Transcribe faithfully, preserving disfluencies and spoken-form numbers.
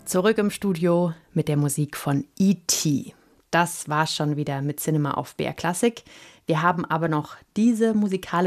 Zurück im Studio mit der Musik von E T Das war schon wieder mit Cinema auf B R Classic. Wir haben aber noch diese musikalische